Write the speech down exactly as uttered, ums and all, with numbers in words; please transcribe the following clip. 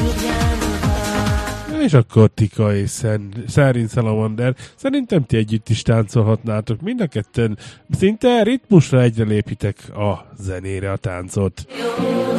És akkor Tika és Szerin Salamander. Szerintem ti együtt is táncolhatnátok. Mind a ketten szinte ritmusra egyre lépitek a zenére a táncot.